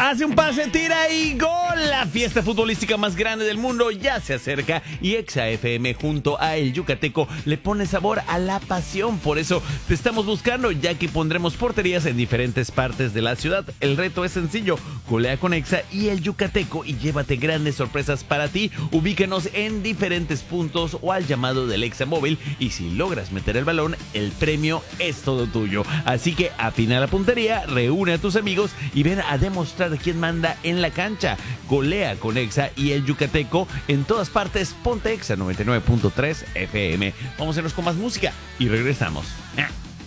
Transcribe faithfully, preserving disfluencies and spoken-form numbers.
Hace un pase, tira y gol. La fiesta futbolística más grande del mundo ya se acerca y Exa F M junto a El Yucateco le pone sabor a la pasión. Por eso te estamos buscando, ya que pondremos porterías en diferentes partes de la ciudad. El reto es sencillo: golea con Exa y El Yucateco y llévate grandes sorpresas para ti. Ubícanos en diferentes puntos o al llamado del Exa móvil, y si logras meter el balón, el premio es todo tuyo. Así que afina la puntería, reúne a tus amigos y ven a demostrar quién manda en la cancha. Golea con Exa y El Yucateco en todas partes. Ponte Exa noventa y nueve punto tres F M. Vamos a irnos con más música y regresamos.